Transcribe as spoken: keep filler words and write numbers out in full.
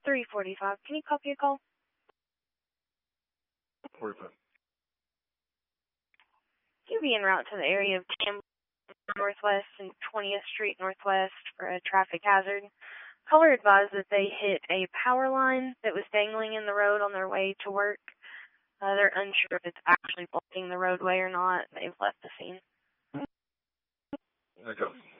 three forty-five. Can you copy a call? forty-five. You'll be en route to the area of Campbell Northwest and twentieth Street Northwest for a traffic hazard. Caller advised that they hit a power line that was dangling in the road on their way to work. Uh, they're unsure if it's actually blocking the roadway or not. They've left the scene. Echo.